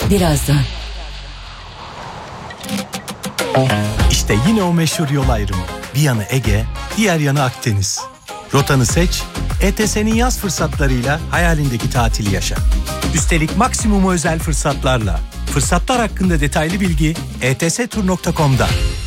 birazdan. İşte yine o meşhur yol ayrımı. Bir yanı Ege, diğer yanı Akdeniz. Rotanı seç, ETS'nin yaz fırsatlarıyla hayalindeki tatili yaşa. Üstelik maksimum özel fırsatlarla. Fırsatlar hakkında detaylı bilgi etstur.com'da.